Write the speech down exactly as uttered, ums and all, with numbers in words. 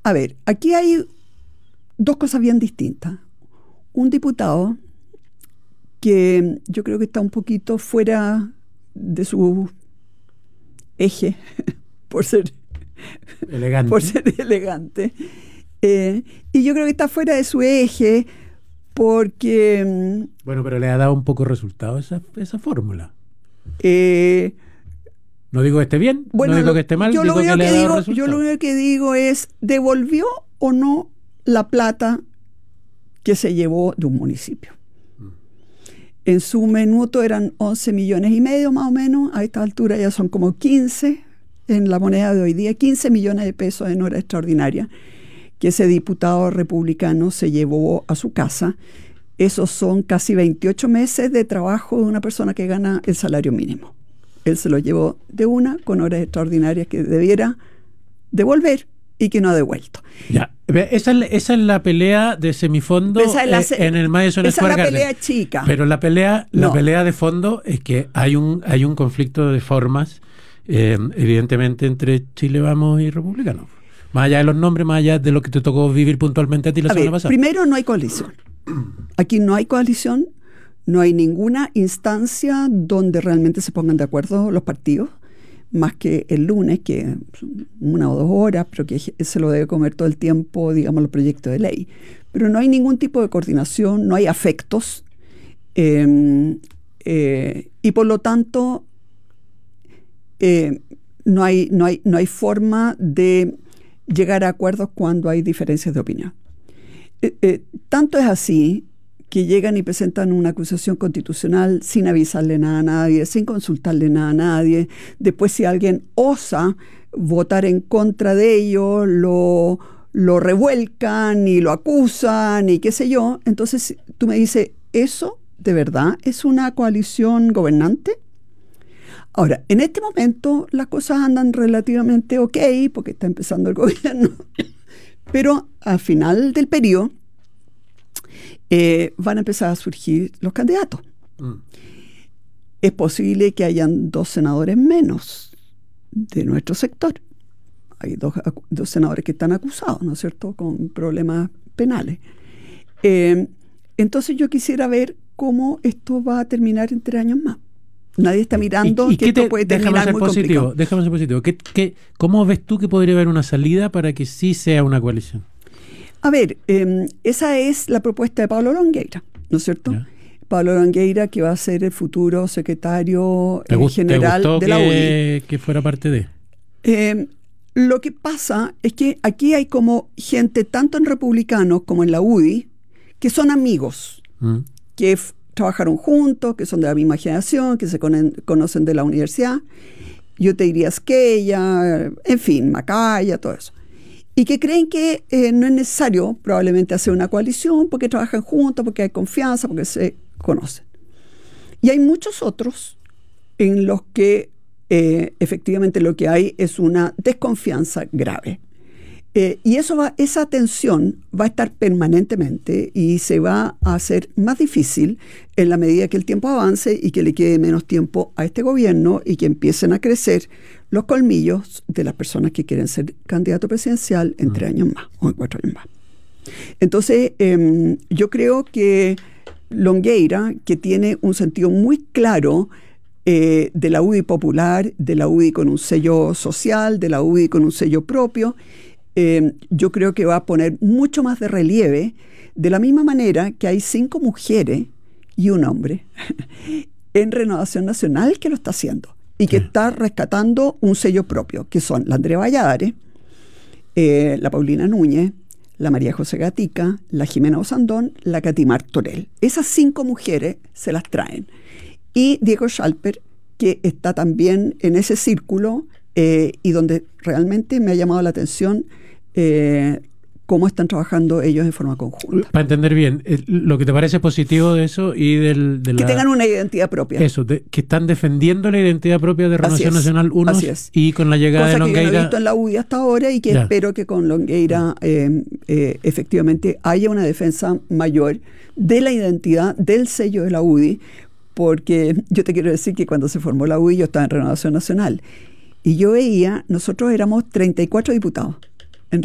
a ver, aquí hay dos cosas bien distintas. Un diputado que yo creo que está un poquito fuera de su eje, por ser elegante, por ser elegante. Eh, y yo creo que está fuera de su eje porque... Bueno, pero le ha dado un poco resultado esa, esa fórmula. Eh, no digo que esté bien, bueno, no digo que esté mal, yo digo lo que, que le ha dado digo, resultado. yo lo único que digo es, ¿devolvió o no la plata que se llevó de un municipio? Mm. En su minuto eran once millones y medio más o menos, a esta altura ya son como quince, en la moneda de hoy día, quince millones de pesos en hora extraordinaria, que ese diputado republicano se llevó a su casa. Esos son casi veintiocho meses de trabajo de una persona que gana el salario mínimo. Él se lo llevó de una con horas extraordinarias que debiera devolver y que no ha devuelto. Ya, esa es, esa es la pelea de semifondo esa es la, eh, en el Madison Square Garden. Esa es la pelea chica. Pero la pelea, la no. pelea de fondo es que hay un, hay un conflicto de formas, eh, evidentemente, entre Chile Vamos y Republicanos. Más allá de los nombres, más allá de lo que te tocó vivir puntualmente a ti la a semana ver, pasada. Primero, no hay coalición. Aquí no hay coalición, no hay ninguna instancia donde realmente se pongan de acuerdo los partidos, más que el lunes, que una o dos horas, pero que se lo debe comer todo el tiempo, digamos, los proyectos de ley. Pero no hay ningún tipo de coordinación, no hay afectos, eh, eh, y por lo tanto eh, no hay, no hay, no hay forma de llegar a acuerdos cuando hay diferencias de opinión. Eh, eh, tanto es así que llegan y presentan una acusación constitucional sin avisarle nada a nadie, sin consultarle nada a nadie. Después, si alguien osa votar en contra de ello, lo, lo revuelcan y lo acusan y qué sé yo. Entonces tú me dices, ¿eso de verdad es una coalición gobernante? Ahora, en este momento las cosas andan relativamente ok porque está empezando el gobierno, pero al final del periodo eh, van a empezar a surgir los candidatos. Mm. Es posible que hayan dos senadores menos de nuestro sector. Hay dos, dos senadores que están acusados, ¿no es cierto?, con problemas penales. Eh, entonces yo quisiera ver cómo esto va a terminar en tres años más. Nadie está mirando ¿Y, y que esto te, puede terminar ser muy positivo, complicado. Déjame ser positivo. ¿Qué, qué, ¿Cómo ves tú que podría haber una salida para que sí sea una coalición? A ver, eh, esa es la propuesta de Pablo Longueira, ¿no es cierto? ¿Ya? Pablo Longueira, que va a ser el futuro secretario ¿Te gust, general te gustó de la U D que, que fuera parte de? Eh, lo que pasa es que aquí hay como gente, tanto en republicanos como en la U D I, que son amigos, mm. que f- trabajaron juntos, que son de la misma generación, que se con- conocen de la universidad. Yo te diría Esquella, en fin, Macaya, todo eso. Y que creen que eh, no es necesario probablemente hacer una coalición porque trabajan juntos, porque hay confianza, porque se conocen. Y hay muchos otros en los que eh, efectivamente lo que hay es una desconfianza grave. Eh, y eso va, esa tensión va a estar permanentemente y se va a hacer más difícil en la medida que el tiempo avance y que le quede menos tiempo a este gobierno y que empiecen a crecer los colmillos de las personas que quieren ser candidato presidencial en tres años más o en cuatro años más. Entonces, eh, yo creo que Longueira, que tiene un sentido muy claro eh, de la U D I popular, de la U D I con un sello social, de la U D I con un sello propio, eh, yo creo que va a poner mucho más de relieve, de la misma manera que hay cinco mujeres y un hombre en Renovación Nacional que lo está haciendo y que sí. está rescatando un sello propio, que son la Andrea Valladares, eh, la Paulina Núñez, la María José Gatica, la Jimena Osandón, la Katy Martorell. Esas cinco mujeres se las traen. Y Diego Schalper, que está también en ese círculo eh, y donde realmente me ha llamado la atención eh, cómo están trabajando ellos en forma conjunta. Para entender bien, lo que te parece positivo de eso y del... De que la, tengan una identidad propia. Eso, de, que están defendiendo la identidad propia de Renovación Nacional unos y con la llegada Cosa de Longueira... Cosa que yo no he visto en la U D I hasta ahora y que ya. espero que con Longueira eh, eh, efectivamente haya una defensa mayor de la identidad, del sello de la U D I, porque yo te quiero decir que cuando se formó la U D I yo estaba en Renovación Nacional y yo veía, nosotros éramos treinta y cuatro diputados